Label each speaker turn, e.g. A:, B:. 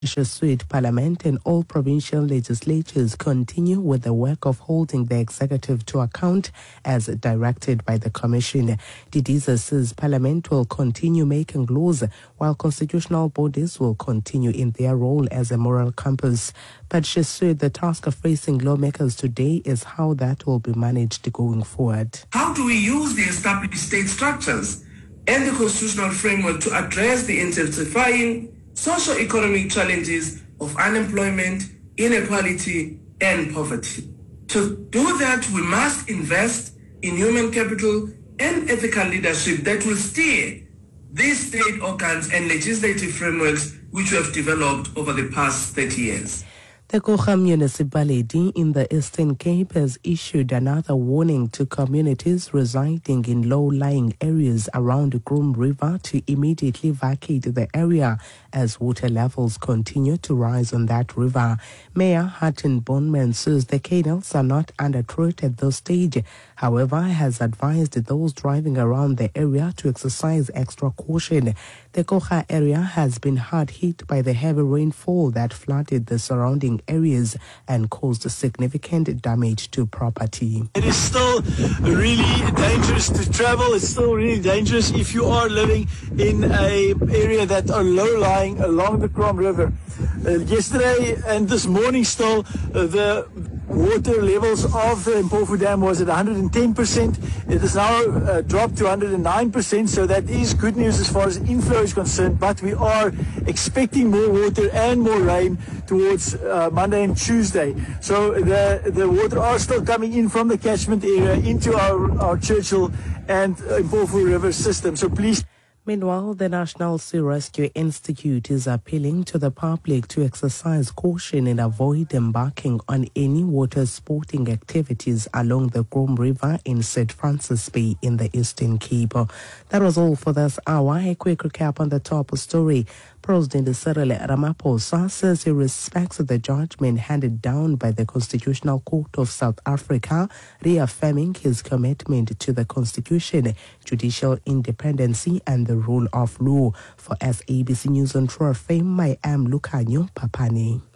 A: Jesuit Parliament and all provincial legislatures continue with the work of holding the executive to account as directed by the Commission. Didiza says Parliament will continue making laws while constitutional bodies will continue in their role as a moral compass. But she said the task of facing lawmakers today is how that will be managed going forward.
B: How do we use the established state structures and the constitutional framework to address the intensifying socio-economic challenges of unemployment, inequality, and poverty? To do that, we must invest in human capital and ethical leadership that will steer these state organs and legislative frameworks which we have developed over the past 30 years.
A: The Coega municipality in the Eastern Cape has issued another warning to communities residing in low-lying areas around the Groom River to immediately vacate the area as water levels continue to rise on that river. Mayor Hutton Bondman says the canals are not under threat at this stage. However, has advised those driving around the area to exercise extra caution. The Coega area has been hard hit by the heavy rainfall that flooded the surrounding areas and caused significant damage to property.
C: It is still really dangerous to travel. It's still really dangerous if you are living in an area that are low-lying along the Groom River. Yesterday and this morning still, the water levels of the Mpofu Dam was at 110%. It is now dropped to 109%, so that is good news as far as inflow is concerned, but we are expecting more water and more rain towards Monday and Tuesday. So the water are still coming in from the catchment area into our Churchill and Mpofu River system. So please.
A: Meanwhile, the National Sea Rescue Institute is appealing to the public to exercise caution and avoid embarking on any water sporting activities along the Groom River in St. Francis Bay in the Eastern Cape. That was all for this hour. A quick recap on the top story. President Cyril Ramaphosa says he respects the judgment handed down by the Constitutional Court of South Africa, reaffirming his commitment to the Constitution, judicial independency and the rule of law. For SABC News on True FM, I am Lucanio Papani.